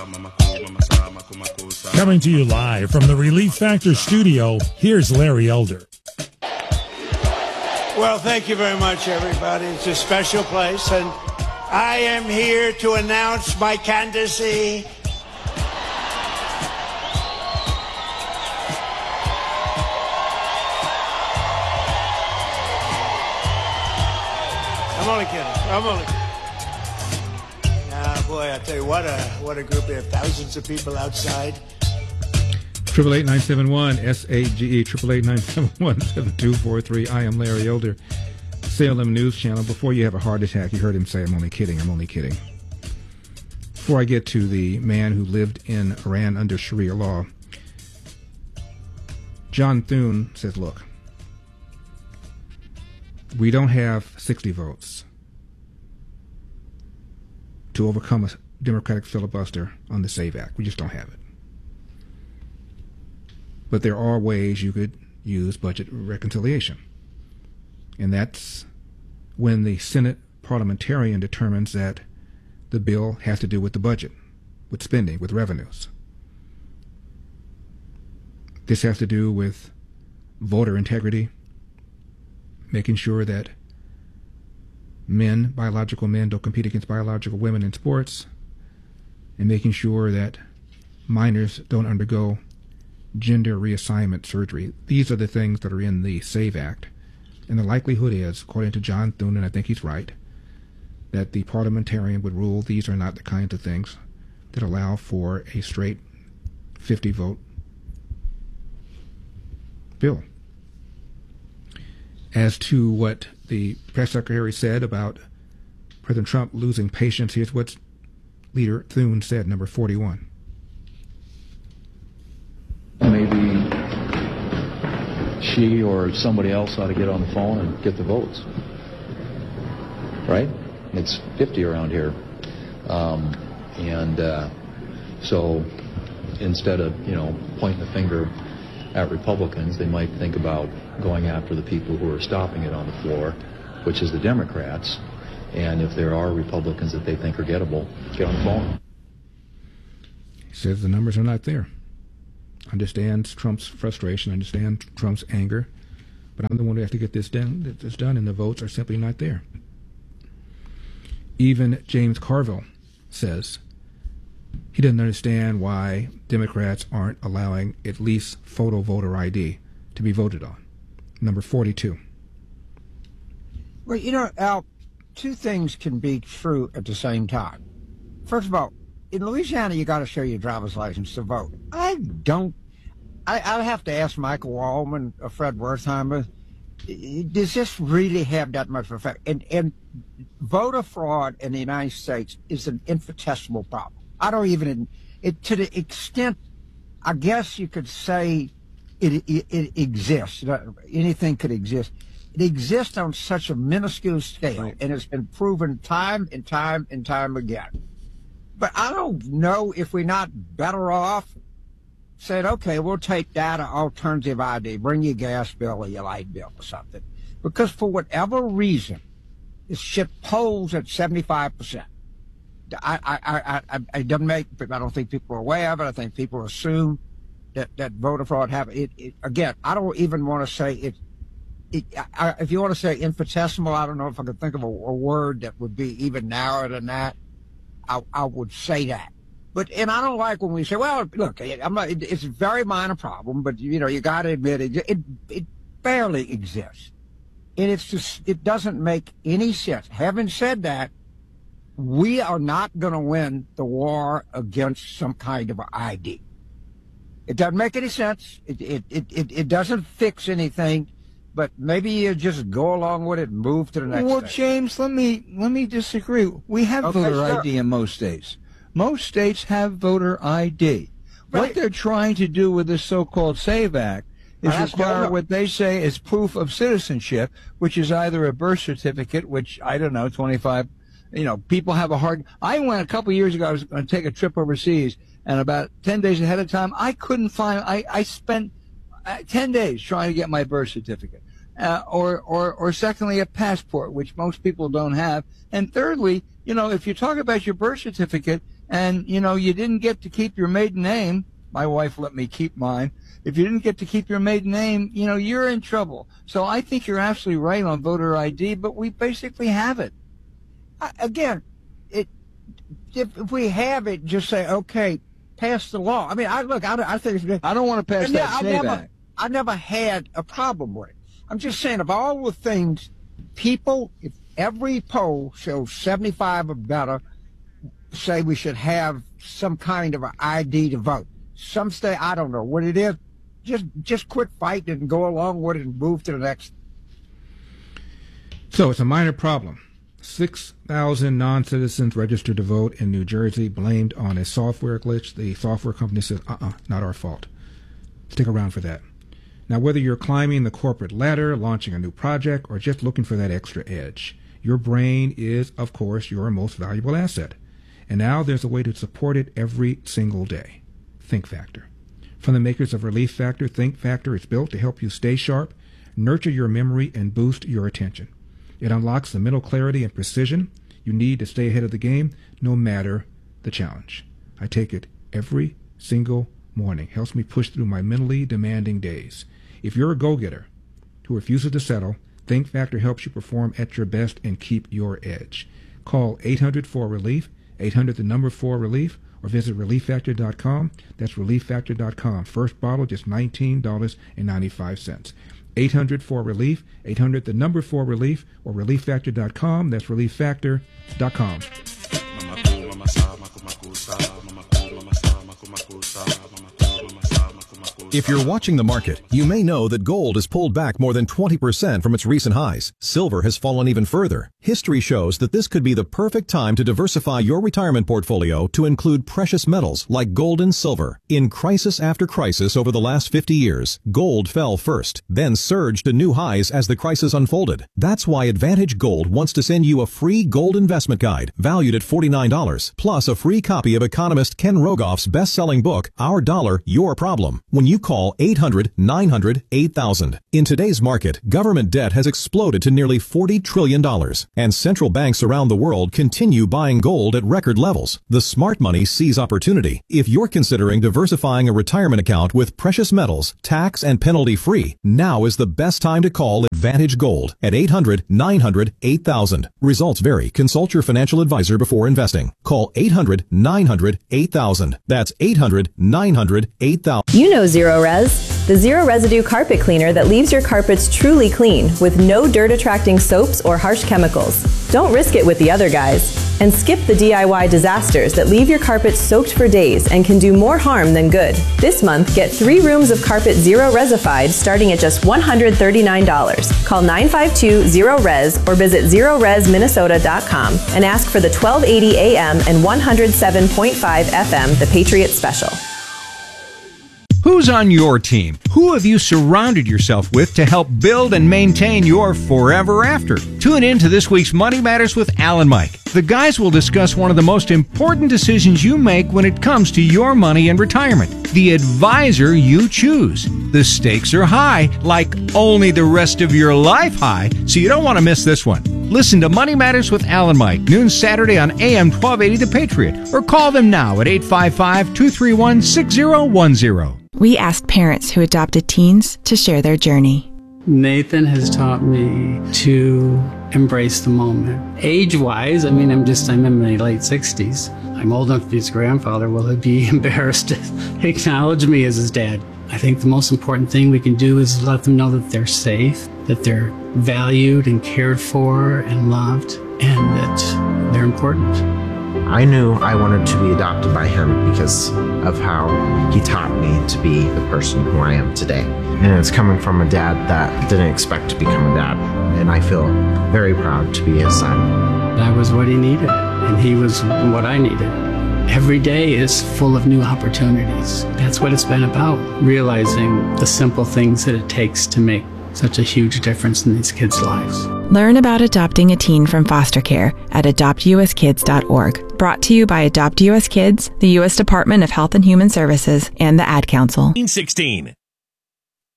Coming to you live from the Relief Factor studio, here's Larry Elder. Well, thank you very much, everybody. It's a special place, and I am here to announce my candidacy. I'm only kidding. Boy, I tell you what a group. We have thousands of people outside. 888-971-SAGE, 888-971-7243. I am Larry Elder, Salem News Channel. Before you have a heart attack, you heard him say, I'm only kidding. Before I get to the man who lived in Iran under Sharia law, John Thune says, look, we don't have 60 votes to overcome a Democratic filibuster on the SAVE Act. We just don't have it. But there are ways you could use budget reconciliation. And that's when the Senate parliamentarian determines that the bill has to do with the budget, with spending, with revenues. This has to do with voter integrity, making sure that biological men, don't compete against biological women in sports, and making sure that minors don't undergo gender reassignment surgery. These are the things that are in the SAVE Act. And the likelihood is, according to John Thune, and I think he's right, that the parliamentarian would rule these are not the kinds of things that allow for a straight 50-vote bill. As to what the press secretary said about President Trump losing patience, here's what Leader Thune said, number 41. Maybe she or somebody else ought to get on the phone and get the votes. Right? It's 50 around here. So instead of, pointing the finger at Republicans, they might think about going after the people who are stopping it on the floor, which is the Democrats. And if there are Republicans that they think are gettable, get on the phone. He says the numbers are not there. Understands Trump's frustration, understands Trump's anger, but I'm the one who has to get this done, and the votes are simply not there. Even James Carville says he doesn't understand why Democrats aren't allowing at least photo voter ID to be voted on. Number 42. Well, Al, two things can be true at the same time. First of all, in Louisiana, you got to show your driver's license to vote. I'd have to ask Michael Wallman or Fred Wertheimer, does this really have that much of an effect? And voter fraud in the United States is an infinitesimal problem. I don't even, to the extent, I guess you could say it exists. Anything could exist. It exists on such a minuscule scale, right, and it's been proven time and time and time again. But I don't know if we're not better off saying, okay, we'll take that alternative ID, bring your gas bill or your light bill or something. Because for whatever reason, this shit polls at 75%. I don't think people are aware of it. I think people assume that voter fraud happens. Again, I don't even want to say it. If you want to say infinitesimal, I don't know if I could think of a word that would be even narrower than that. I would say that. And I don't like when we say, well, look, it's a very minor problem, but, you got to admit it barely exists. And it doesn't make any sense. Having said that, we are not going to win the war against some kind of ID. It doesn't make any sense. It doesn't fix anything. But maybe you just go along with it and move to the next Well, stage. James, let me disagree. We have voter ID in most states. Most states have voter ID. Right. What they're trying to do with this so-called SAVE Act is require what they say is proof of citizenship, which is either a birth certificate, which, 25, people have a hard... I went a couple of years ago, I was going to take a trip overseas, and about 10 days ahead of time, I couldn't find... I spent 10 days trying to get my birth certificate. Or secondly, a passport, which most people don't have. And thirdly, if you talk about your birth certificate, and, you didn't get to keep your maiden name. My wife let me keep mine. If you didn't get to keep your maiden name, you're in trouble. So I think you're absolutely right on voter ID, but we basically have it. Again, if we have it, just say, okay, pass the law. I mean, I think it's, I don't want to pass that SAVE Act. I never had a problem with it. I'm just saying, of all the things, people, if every poll shows 75 or better, say we should have some kind of an ID to vote. Some say, I don't know what it is. Just quit fighting and go along with it and move to the next. So it's a minor problem. 6,000 non-citizens registered to vote in New Jersey, blamed on a software glitch. The software company says, not our fault. Stick around for that. Now, whether you're climbing the corporate ladder, launching a new project, or just looking for that extra edge, your brain is, of course, your most valuable asset. And now there's a way to support it every single day. Think Factor. From the makers of Relief Factor, Think Factor is built to help you stay sharp, nurture your memory, and boost your attention. It unlocks the mental clarity and precision you need to stay ahead of the game, no matter the challenge. I take it every single morning. Helps me push through my mentally demanding days. If you're a go-getter who refuses to settle, Think Factor helps you perform at your best and keep your edge. Call 800-4RELIEF, 800-4RELIEF, or visit ReliefFactor.com. That's ReliefFactor.com. First bottle, just $19.95. 800-4RELIEF, 800-4RELIEF, or ReliefFactor.com. That's ReliefFactor.com. If you're watching the market, you may know that gold has pulled back more than 20% from its recent highs. Silver has fallen even further. History shows that this could be the perfect time to diversify your retirement portfolio to include precious metals like gold and silver. In crisis after crisis over the last 50 years, gold fell first, then surged to new highs as the crisis unfolded. That's why Advantage Gold wants to send you a free gold investment guide valued at $49, plus a free copy of economist Ken Rogoff's best-selling book, Our Dollar, Your Problem, when you call 800-900-8000. In today's market, government debt has exploded to nearly $40 trillion, and central banks around the world continue buying gold at record levels. The smart money sees opportunity. If you're considering diversifying a retirement account with precious metals, tax and penalty-free, now is the best time to call Advantage Gold at 800-900-8000. Results vary. Consult your financial advisor before investing. Call 800-900-8000. That's 800-900-8000. You know Zero Res, the zero residue carpet cleaner that leaves your carpets truly clean with no dirt-attracting soaps or harsh chemicals. Don't risk it with the other guys. And skip the DIY disasters that leave your carpets soaked for days and can do more harm than good. This month, get 3 rooms of carpet Zero Resified starting at just $139. Call 952-ZERO-RES or visit ZeroResMinnesota.com and ask for the 1280 AM and 107.5 FM The Patriot Special. Who's on your team? Who have you surrounded yourself with to help build and maintain your forever after? Tune in to this week's Money Matters with Al and Mike. The guys will discuss one of the most important decisions you make when it comes to your money and retirement. The advisor you choose. The stakes are high, like only the rest of your life high, so you don't want to miss this one. Listen to Money Matters with Al and Mike, noon Saturday on AM 1280 The Patriot, or call them now at 855-231-6010. We asked parents who adopted teens to share their journey. Nathan has taught me to embrace the moment. Age-wise, I'm in my late 60s. I'm old enough to be his grandfather. Will he be embarrassed to acknowledge me as his dad? I think the most important thing we can do is let them know that they're safe, that they're valued and cared for and loved, and that they're important. I knew I wanted to be adopted by him because of how he taught me to be the person who I am today. And it's coming from a dad that didn't expect to become a dad. And I feel very proud to be his son. I was what he needed, and he was what I needed. Every day is full of new opportunities. That's what it's been about, realizing the simple things that it takes to make such a huge difference in these kids' lives. Learn about adopting a teen from foster care at adoptuskids.org. Brought to you by Adopt US Kids, the U.S. Department of Health and Human Services, and the Ad Council. 16.